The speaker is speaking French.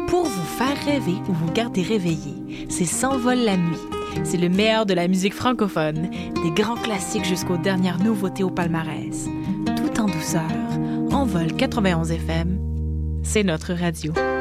Pour vous faire rêver ou vous garder réveillé, c'est S'envole la nuit. C'est le meilleur de la musique francophone, des grands classiques jusqu'aux dernières nouveautés au palmarès. Tout en douceur, Envol 91 FM, c'est notre radio.